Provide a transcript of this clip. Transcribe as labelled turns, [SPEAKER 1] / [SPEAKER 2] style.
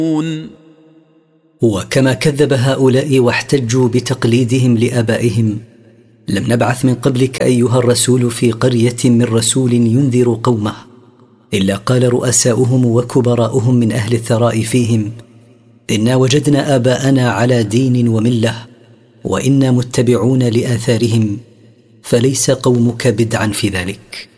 [SPEAKER 1] وكما كذب هؤلاء واحتجوا بتقليدهم لآبائهم، لم نبعث من قبلك أيها الرسول في قرية من رسول ينذر قومه إلا قال رؤساؤهم وكبراؤهم من أهل الثراء فيهم: إنا وجدنا آباءنا على دين وملة وإنا متبعون لآثارهم، فليس قومك بدعا في ذلك.